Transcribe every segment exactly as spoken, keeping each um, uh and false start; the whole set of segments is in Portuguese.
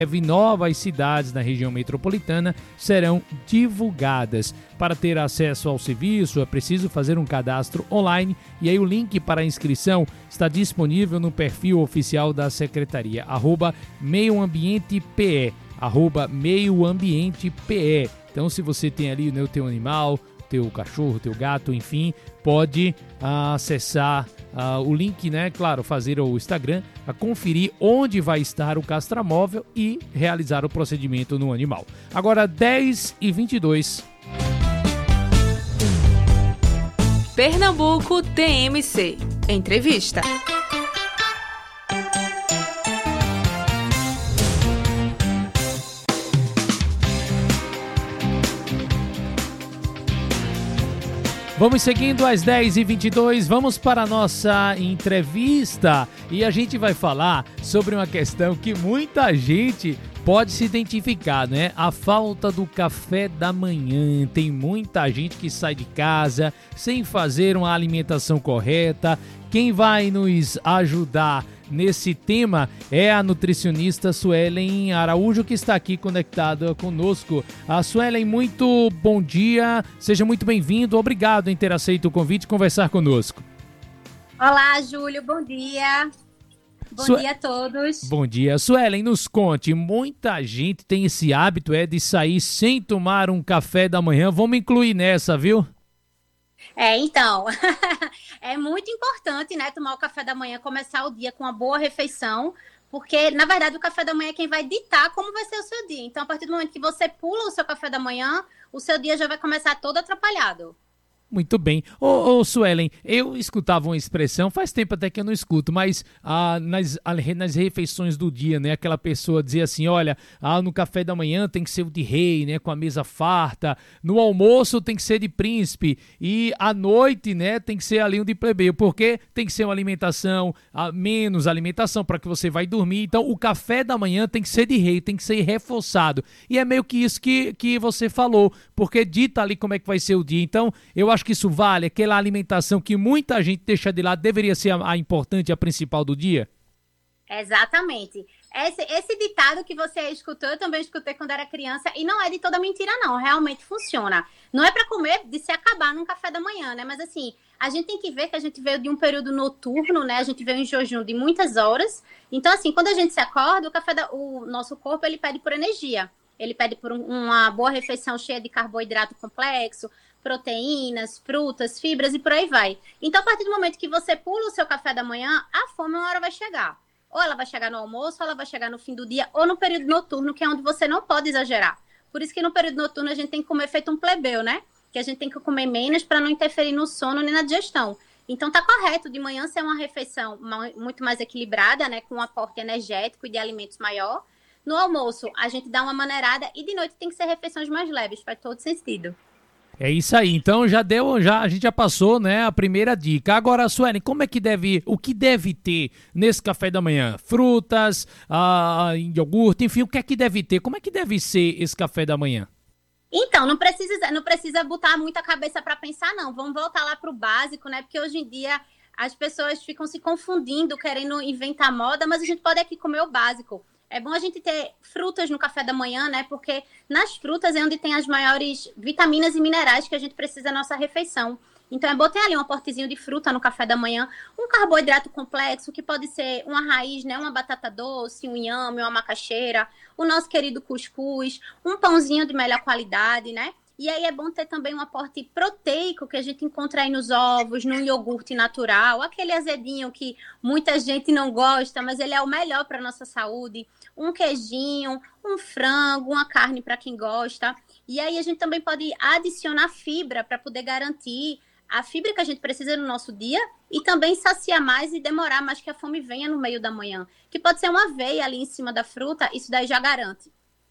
Novas cidades na região metropolitana serão divulgadas. Para ter acesso ao serviço, é preciso fazer um cadastro online e aí o link para a inscrição está disponível no perfil oficial da Secretaria, arroba Meio Ambiente P E, arroba Meio Ambiente P E. Então, se você tem ali, né, o teu animal, teu cachorro, teu gato, enfim, pode uh, acessar uh, o link, né? Claro, fazer o Instagram, a conferir onde vai estar o castramóvel e realizar o procedimento no animal. Agora, dez e vinte e dois. Pernambuco T M C. Entrevista. Vamos seguindo às dez e vinte e dois, vamos para a nossa entrevista e a gente vai falar sobre uma questão que muita gente pode se identificar, né? A falta do café da manhã. Tem muita gente que sai de casa sem fazer uma alimentação correta. Quem vai nos ajudar nesse tema é a nutricionista Suelen Araújo, que está aqui conectada conosco. A Suelen, muito bom dia, seja muito bem-vindo, obrigado em ter aceito o convite e conversar conosco. Olá, Júlio, bom dia. Bom Su... dia a todos. Bom dia. Suelen, nos conte, muita gente tem esse hábito é de sair sem tomar um café da manhã, vamos incluir nessa, viu? É, então, é muito importante, né, tomar o café da manhã, começar o dia com uma boa refeição, porque, na verdade, o café da manhã é quem vai ditar como vai ser o seu dia. Então, a partir do momento que você pula o seu café da manhã, o seu dia já vai começar todo atrapalhado. Muito bem. Ô, ô Suelen, eu escutava uma expressão, faz tempo até que eu não escuto, mas ah, nas, nas refeições do dia, né, aquela pessoa dizia assim, olha, ah, no café da manhã tem que ser o de rei, né, com a mesa farta, no almoço tem que ser de príncipe e à noite, né, tem que ser ali um de plebeu, porque tem que ser uma alimentação, ah, menos alimentação para que você vai dormir, então o café da manhã tem que ser de rei, tem que ser reforçado, e é meio que isso que, que você falou, porque dita ali como é que vai ser o dia, então eu acho que isso vale, aquela alimentação que muita gente deixa de lado, deveria ser a, a importante, a principal do dia? Exatamente. Esse, esse ditado que você escutou, eu também escutei quando era criança, e não é de toda mentira não, realmente funciona. Não é para comer de se acabar num café da manhã, né? Mas assim, a gente tem que ver que a gente veio de um período noturno, né? A gente veio em jejum de muitas horas. Então assim, quando a gente se acorda, o, café da, o nosso corpo, ele pede por energia. Ele pede por um, uma boa refeição cheia de carboidrato complexo, proteínas, frutas, fibras e por aí vai. Então, a partir do momento que você pula o seu café da manhã, a fome uma hora vai chegar. Ou ela vai chegar no almoço, ou ela vai chegar no fim do dia, ou no período noturno, que é onde você não pode exagerar. Por isso que no período noturno a gente tem que comer feito um plebeu, né? Que a gente tem que comer menos para não interferir no sono nem na digestão. Então, tá correto de manhã ser uma refeição muito mais equilibrada, né? Com um aporte energético e de alimentos maior. No almoço, a gente dá uma maneirada e de noite tem que ser refeições mais leves, faz todo sentido. É isso aí, então já deu, já, a gente já passou, né, a primeira dica. Agora, Suelen, como é que deve, o que deve ter nesse café da manhã? Frutas, ah, iogurte, enfim, o que é que deve ter? Como é que deve ser esse café da manhã? Então, não precisa, não precisa botar muita cabeça para pensar, não. Vamos voltar lá para o básico, né, porque hoje em dia as pessoas ficam se confundindo, querendo inventar moda, mas a gente pode aqui comer o básico. É bom a gente ter frutas no café da manhã, né? Porque nas frutas é onde tem as maiores vitaminas e minerais que a gente precisa na nossa refeição. Então é bom ter ali um aportezinho de fruta no café da manhã, um carboidrato complexo, que pode ser uma raiz, né? Uma batata doce, um inhame, uma macaxeira, o nosso querido cuscuz, um pãozinho de melhor qualidade, né? E aí é bom ter também um aporte proteico que a gente encontra aí nos ovos, no iogurte natural, aquele azedinho que muita gente não gosta, mas ele é o melhor para a nossa saúde. Um queijinho, um frango, uma carne para quem gosta. E aí a gente também pode adicionar fibra para poder garantir a fibra que a gente precisa no nosso dia e também saciar mais e demorar mais que a fome venha no meio da manhã. Que pode ser uma aveia ali em cima da fruta, isso daí já garante.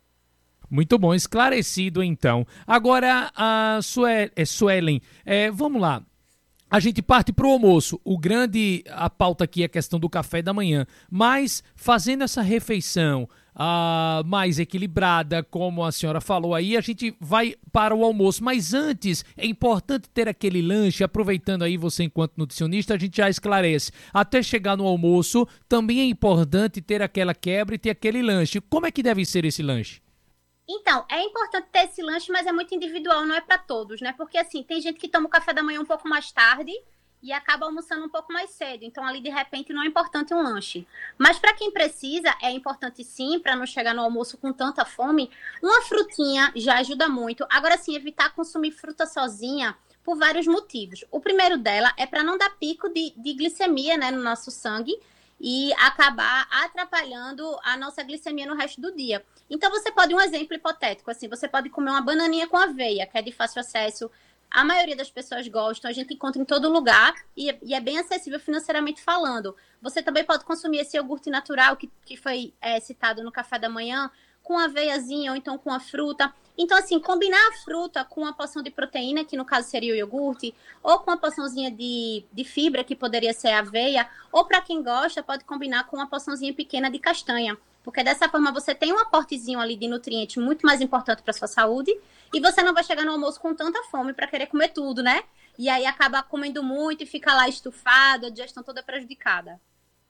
Muito bom, esclarecido então. Agora, a Suelen, Suelen é, vamos lá. A gente parte para o almoço. O grande, a pauta aqui é a questão do café da manhã. Mas, fazendo essa refeição, ah, mais equilibrada, como a senhora falou aí, a gente vai para o almoço. Mas antes, é importante ter aquele lanche, aproveitando aí você enquanto nutricionista, a gente já esclarece. Até chegar no almoço, também é importante ter aquela quebra e ter aquele lanche. Como é que deve ser esse lanche? Então, é importante ter esse lanche, mas é muito individual, não é para todos, né? Porque, assim, tem gente que toma o café da manhã um pouco mais tarde e acaba almoçando um pouco mais cedo. Então, ali, de repente, não é importante um lanche. Mas, para quem precisa, é importante sim, para não chegar no almoço com tanta fome, uma frutinha já ajuda muito. Agora, sim, evitar consumir fruta sozinha por vários motivos. O primeiro dela é para não dar pico de, de glicemia, né, no nosso sangue e acabar atrapalhando a nossa glicemia no resto do dia. Então, você pode, um exemplo hipotético, assim, você pode comer uma bananinha com aveia, que é de fácil acesso, a maioria das pessoas gostam, a gente encontra em todo lugar e, e é bem acessível financeiramente falando. Você também pode consumir esse iogurte natural que, que foi é, citado no café da manhã, com aveiazinha ou então com a fruta. Então, assim, combinar a fruta com uma porção de proteína, que no caso seria o iogurte, ou com uma porçãozinha de, de fibra, que poderia ser a aveia, ou para quem gosta, pode combinar com uma porçãozinha pequena de castanha. Porque dessa forma você tem um aportezinho ali de nutrientes muito mais importante para sua saúde e você não vai chegar no almoço com tanta fome para querer comer tudo, né? E aí acaba comendo muito e fica lá estufado, a digestão toda prejudicada.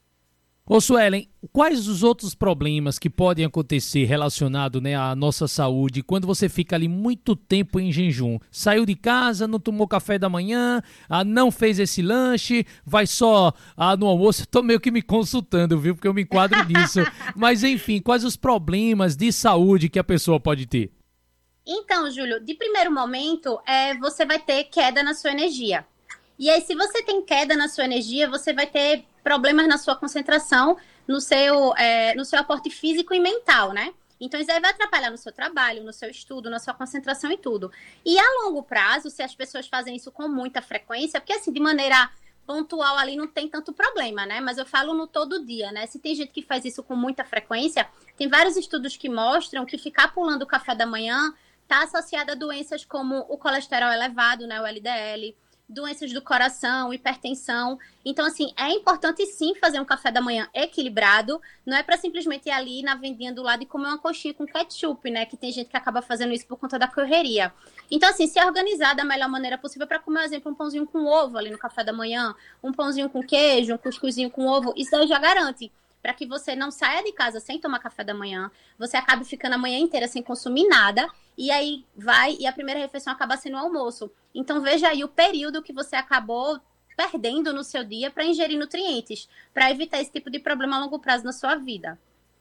Ô Suelen, quais os outros problemas que podem acontecer relacionados, né, à nossa saúde quando você fica ali muito tempo em jejum? Saiu de casa, não tomou café da manhã, ah, não fez esse lanche, vai só ah, no almoço. Estou meio que me consultando, viu? Porque eu me enquadro nisso. Mas enfim, quais os problemas de saúde que a pessoa pode ter? Então, Júlio, de primeiro momento, é, você vai ter queda na sua energia. E aí, se você tem queda na sua energia, você vai ter problemas na sua concentração, no seu, é, no seu aporte físico e mental, né? Então, isso aí vai atrapalhar no seu trabalho, no seu estudo, na sua concentração e tudo. E a longo prazo, se as pessoas fazem isso com muita frequência, porque assim, de maneira pontual ali não tem tanto problema, né? Mas eu falo no todo dia, né? Se tem gente que faz isso com muita frequência, tem vários estudos que mostram que ficar pulando o café da manhã está associado a doenças como o colesterol elevado, né? O L D L, doenças do coração, hipertensão. Então, assim, é importante sim fazer um café da manhã equilibrado. Não é para simplesmente ir ali na vendinha do lado e comer uma coxinha com ketchup, né? Que tem gente que acaba fazendo isso por conta da correria. Então, assim, se organizar da melhor maneira possível para comer, por exemplo, um pãozinho com ovo ali no café da manhã, um pãozinho com queijo, um cuscuzinho com ovo, isso aí já garante. Para que você não saia de casa sem tomar café da manhã, você acabe ficando a manhã inteira sem consumir nada, e aí vai, e a primeira refeição acaba sendo o almoço. Então, veja aí o período que você acabou perdendo no seu dia para ingerir nutrientes, para evitar esse tipo de problema a longo prazo na sua vida.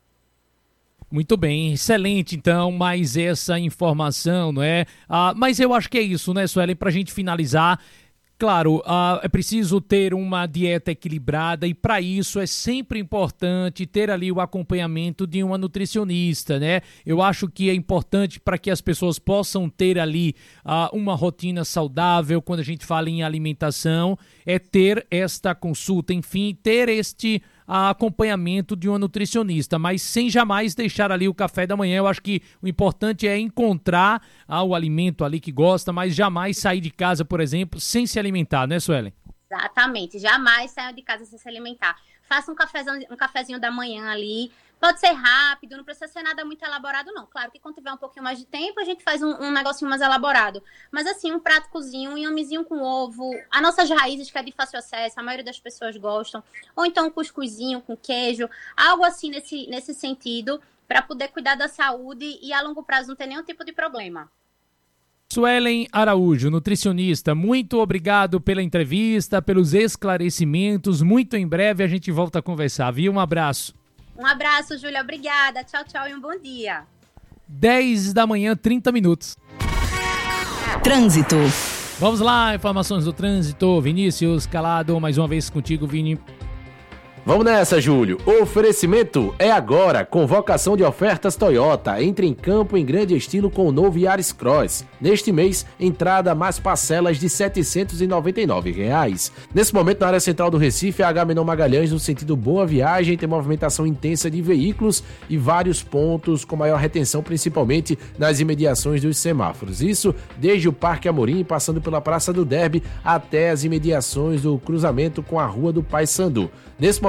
Muito bem, excelente então, mais essa informação, não é? Ah, mas eu acho que é isso, né, Suelen, para a gente finalizar. Claro, uh, é preciso ter uma dieta equilibrada e para isso é sempre importante ter ali o acompanhamento de uma nutricionista, né? Eu acho que é importante para que as pessoas possam ter ali uh, uma rotina saudável quando a gente fala em alimentação, é ter esta consulta, enfim, ter este uh, acompanhamento de uma nutricionista, mas sem jamais deixar ali o café da manhã. Eu acho que o importante é encontrar uh, o alimento ali que gosta, mas jamais sair de casa, por exemplo, sem se alimentar, né, Suelen? Exatamente, jamais saiam de casa sem se alimentar. Faça um cafezinho, um cafezinho da manhã ali, pode ser rápido, não precisa ser nada muito elaborado, não. Claro que quando tiver um pouquinho mais de tempo, a gente faz um, um negocinho mais elaborado. Mas assim, um prato cozinho, um inhamezinho com ovo, as nossas raízes, que é de fácil acesso, a maioria das pessoas gostam. Ou então um cuscuzinho com queijo, algo assim nesse, nesse sentido, para poder cuidar da saúde e a longo prazo não ter nenhum tipo de problema. Suelen Araújo, nutricionista, muito obrigado pela entrevista, pelos esclarecimentos. Muito em breve a gente volta a conversar, viu? Um abraço. Um abraço, Júlia. Obrigada. Tchau, tchau e um bom dia. dez da manhã, trinta minutos. Trânsito. Vamos lá, informações do trânsito. Vinícius Calado, mais uma vez contigo, Vini. Vamos nessa, Júlio. O oferecimento é agora. Convocação de ofertas Toyota. Entre em campo em grande estilo com o novo Yaris Cross. Neste mês, entrada mais parcelas de setecentos e noventa e nove reais. Nesse momento, na área central do Recife, a Agamenon Magalhães, no sentido Boa Viagem, tem movimentação intensa de veículos e vários pontos com maior retenção, principalmente nas imediações dos semáforos. Isso desde o Parque Amorim, passando pela Praça do Derby, até as imediações do cruzamento com a Rua do Paissandu. Nesse momento,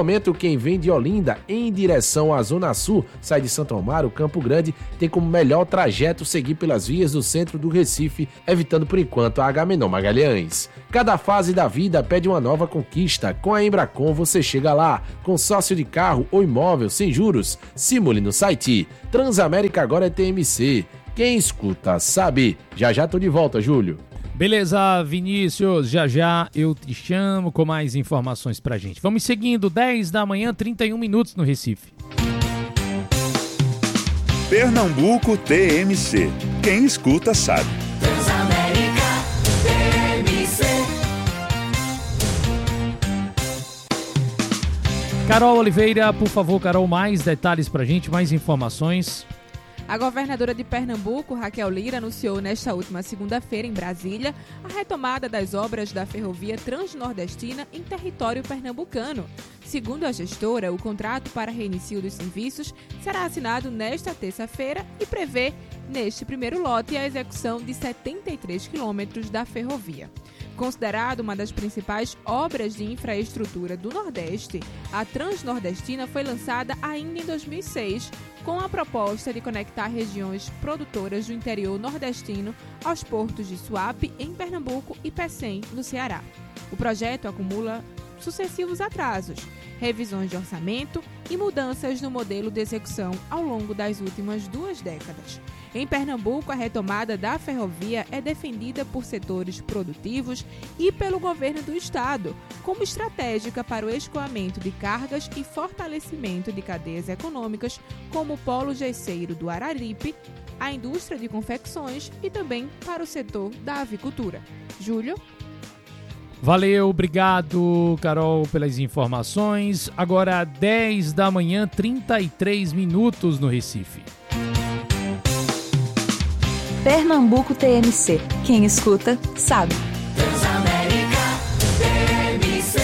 momento, quem vem de Olinda em direção à Zona Sul, sai de Santo Amaro, Campo Grande, tem como melhor trajeto seguir pelas vias do centro do Recife, evitando por enquanto a Agamenon Magalhães. Cada fase da vida pede uma nova conquista. Com a Embracon você chega lá. Consórcio de carro ou imóvel sem juros. Simule no site. Transamérica agora é T M C. Quem escuta sabe. Já já tô de volta, Júlio. Beleza, Vinícius, já já eu te chamo com mais informações pra gente. Vamos seguindo, dez da manhã, trinta e um minutos no Recife. Pernambuco T M C. Quem escuta sabe. Transamérica T M C. Carol Oliveira, por favor, Carol, mais detalhes pra gente, mais informações. A governadora de Pernambuco, Raquel Lira, anunciou nesta última segunda-feira em Brasília a retomada das obras da ferrovia transnordestina em território pernambucano. Segundo a gestora, o contrato para reinício dos serviços será assinado nesta terça-feira e prevê, neste primeiro lote, a execução de setenta e três quilômetros da ferrovia. Considerada uma das principais obras de infraestrutura do Nordeste, a Transnordestina foi lançada ainda em dois mil e seis, com a proposta de conectar regiões produtoras do interior nordestino aos portos de Suape, em Pernambuco, e Pecém, no Ceará. O projeto acumula sucessivos atrasos, revisões de orçamento e mudanças no modelo de execução ao longo das últimas duas décadas. Em Pernambuco, a retomada da ferrovia é defendida por setores produtivos e pelo governo do estado, como estratégica para o escoamento de cargas e fortalecimento de cadeias econômicas, como o polo gesseiro do Araripe, a indústria de confecções e também para o setor da avicultura. Júlio? Valeu, obrigado, Carol, pelas informações. Agora, dez da manhã, trinta e três minutos no Recife. Pernambuco T M C. Quem escuta, sabe. Transamérica T M C.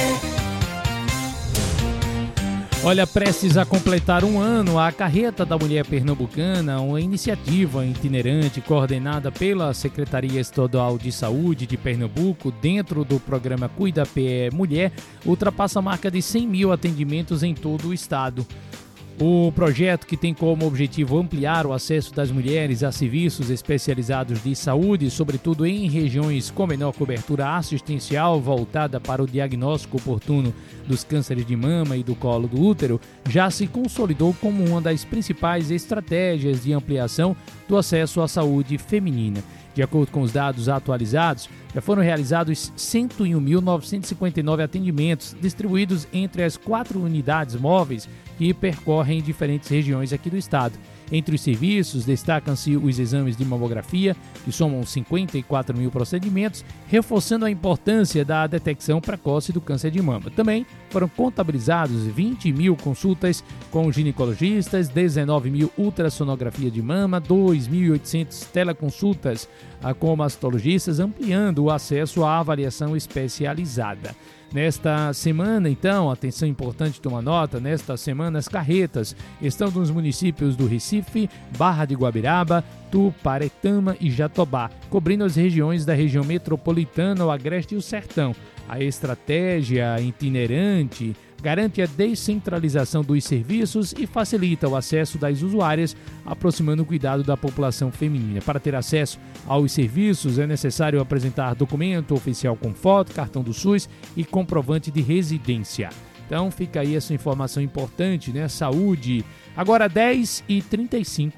Olha, prestes a completar um ano, a Carreta da Mulher Pernambucana, uma iniciativa itinerante coordenada pela Secretaria Estadual de Saúde de Pernambuco, dentro do programa Cuida P E Mulher, ultrapassa a marca de cem mil atendimentos em todo o estado. O projeto, que tem como objetivo ampliar o acesso das mulheres a serviços especializados de saúde, sobretudo em regiões com menor cobertura assistencial voltada para o diagnóstico oportuno dos cânceres de mama e do colo do útero, já se consolidou como uma das principais estratégias de ampliação do acesso à saúde feminina. De acordo com os dados atualizados, já foram realizados cento e um mil novecentos e cinquenta e nove atendimentos, distribuídos entre as quatro unidades móveis que percorrem diferentes regiões aqui do estado. Entre os serviços, destacam-se os exames de mamografia, que somam cinquenta e quatro mil procedimentos, reforçando a importância da detecção precoce do câncer de mama. Também foram contabilizados vinte mil consultas com ginecologistas, dezenove mil ultrassonografia de mama, dois mil e oitocentas teleconsultas com mastologistas, ampliando o acesso à avaliação especializada. Nesta semana, então, atenção, importante tomar nota, nesta semana as carretas estão nos municípios do Recife, Barra de Guabiraba, Tuparetama e Jatobá, cobrindo as regiões da região metropolitana, o Agreste e o Sertão. A estratégia itinerante garante a descentralização dos serviços e facilita o acesso das usuárias, aproximando o cuidado da população feminina. Para ter acesso aos serviços, é necessário apresentar documento oficial com foto, cartão do SUS e comprovante de residência. Então fica aí essa informação importante, né? Saúde. Agora dez e trinta e cinco.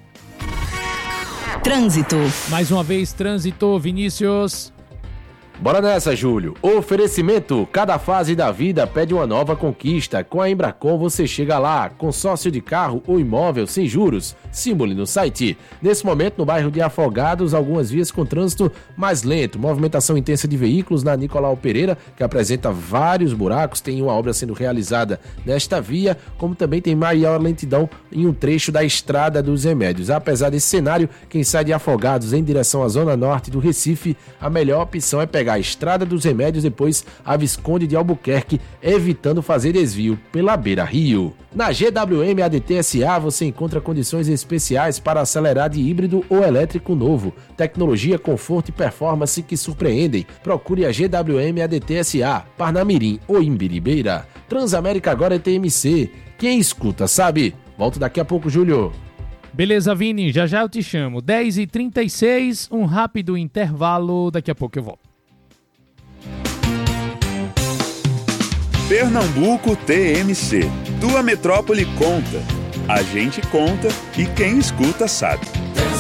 Trânsito. Mais uma vez, trânsito, Vinícius. Bora nessa, Júlio. Oferecimento: cada fase da vida pede uma nova conquista. Com a Embracon você chega lá. Consórcio de carro ou imóvel sem juros. Simule no site. Nesse momento, no bairro de Afogados, algumas vias com trânsito mais lento. Movimentação intensa de veículos na Nicolau Pereira, que apresenta vários buracos. Tem uma obra sendo realizada nesta via, como também tem maior lentidão em um trecho da Estrada dos Remédios. Apesar desse cenário, quem sai de Afogados em direção à zona norte do Recife, a melhor opção é pegar pegar a Estrada dos Remédios e depois a Visconde de Albuquerque, evitando fazer desvio pela Beira-Rio. Na G W M A D T S A você encontra condições especiais para acelerar de híbrido ou elétrico novo. Tecnologia, conforto e performance que surpreendem. Procure a G W M A D T S A, Parnamirim ou Imbiribeira. Transamérica agora é T M C. Quem escuta sabe. Volto daqui a pouco, Júlio. Beleza, Vini, já já eu te chamo. dez e trinta e seis, um rápido intervalo, daqui a pouco eu volto. Pernambuco T M C. Tua metrópole conta. A gente conta e quem escuta sabe.